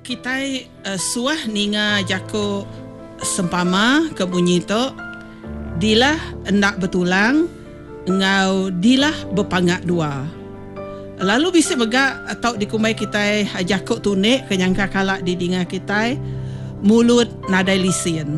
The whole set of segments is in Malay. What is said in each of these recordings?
kita suah ninga jako sempama ke bunyi tu dilah endak betulang ngau dilah berpangat dua. Lalu bisa begak atau dikumai kita jako tunik kenyangka kalak di dinga kita mulut nadai lisin.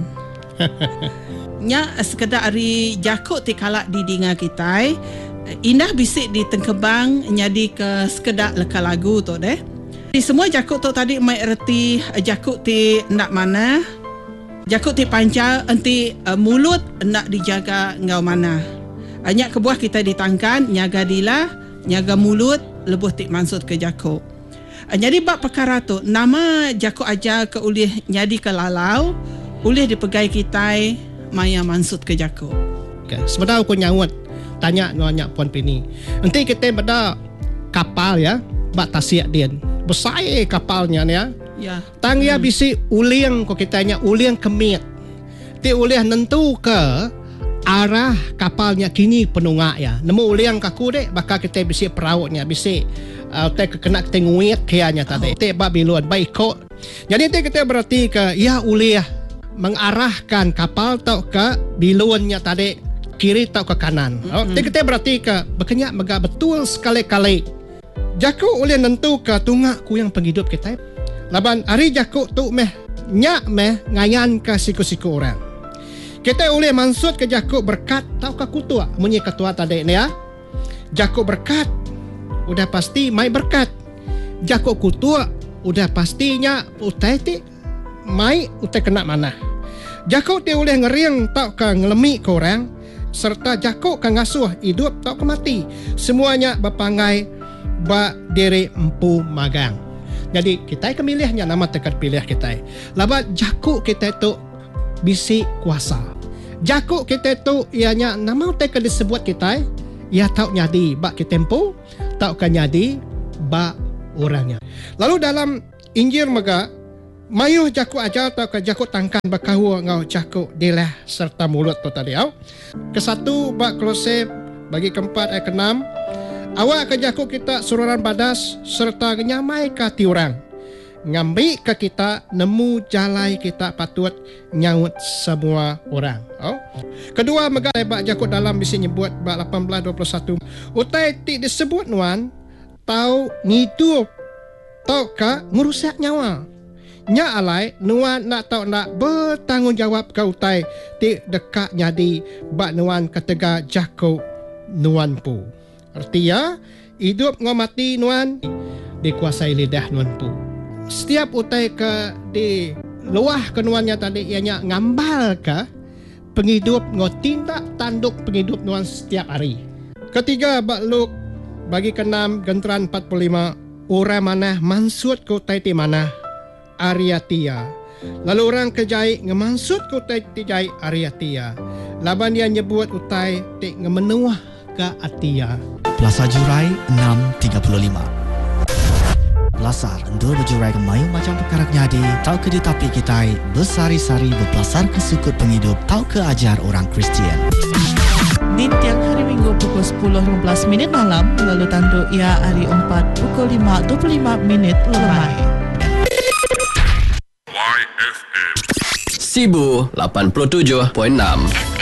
Nya sekedar ari jako ti kalak di dinga kita indah bisik di tengkebang nyadi ke sekedar leka lagu tu deh. Di semua jakut tu tadi mai erti jakut ti nak mana, jakut ti panca enti mulut nak dijaga ngau mana. Anyak kebuah kita ditangkan nyaga dilah, nyaga mulut lebuh ti mansut ke jakut. Jadi bab perkara tu nama jakut aja ke ulih nyadi ke lalau, ulih dipegai kita maya mansut ke jakut. Okay. Sebentar aku nyawut tanya nanya Puan Pini. Nanti kita beda kapal ya, bak tasiak din. Besar kapalnya ni ya. Ya. Tang ya bisi uliang ko kitanya uliang kemit. Ti uliang nentu ke arah kapalnya kini penungak ya. Nemu uliang kaku dek bakal kita bisi perautnya bisi te kena kita nguit kianya tadi. Te bab biluan baik ko. Jadi te kita berarti ke ya uliah mengarahkan kapal tau ke biluannya tadi kiri tau ke kanan. Te kita berarti ke berkenyak megak betul sekali-kali. Jakuk oleh nentu ke tungak ku yang penghidup kita. Laban hari jakuk tu nyak ngayan ke siku-siku orang. Kita oleh mansut ke jakuk berkat tau ke kutua. Munyi ketua tadi ni ya. Jakuk berkat udah pasti mai berkat. Jakuk kutua udah pastinya utai ti mai utai kena mana. Jakuk dia oleh ngeriang tau ke ngelemi ke orang serta jakuk ke ngasuh hidup tau ke mati. Semuanya berpangai ba diri empu magang. Jadi kita kemilihnya nama tekat pilih kita. Laba jakuk kita tu bisi kuasa. Jakuk kita tu ianya nama tekat disebut kita ia tahu nyadi ba kita empu, tahu kan nyadi ba orangnya. Lalu dalam Injil mega mayuh jakuk aja tahu ke jakuk tangkan bakahu ngau jakuk dilah serta mulut tu tadi au. Kesatu ba Kolose bagi keempat ayat ke-6 awak ke jakuk kita sururan badas serta nyamai ke hati orang. Ngambil ke kita nemu jalai kita patut nyaut semua orang. Oh. Kedua megai bak jakuk dalam bisi nyebut bak 18:21. Utai ti disebut nuan tau ngidup tau ka ngurusak nyawa. Nya alai nuan nak tau nak bertanggungjawab ke utai ti dekat nyadi bak nuan ketega jakuk nuan pu. Artinya, hidup ngau mati nuan dikuasai lidah nuan pu. Setiap utai ke di luah ke nuannya tadi ianya ngambal ke penghidup ngau tindak tanduk penghidup nuan setiap hari. Ketiga, bak Luk bagi ke-6 genteran 45 orang mana mansut ke utai ti mana Ariatia. Lalu orang kejai ngemansut ke utai ti jai Ariatia. Laban dia nyebut utai ti ngemenuah ke Atia. Plaza Jurai 6.35. Lasar endul berjurai kemayu macam perkara nyadi. Tau ke di tapi kita bersari-sari berpelasar ke sukut penghidup. Tau ke ajar orang Kristian. Di tiang hari Minggu pukul 10.15 malam. Lalu tanduk ia hari 4 pukul 5.25 lemai. YFM Sibu 87.6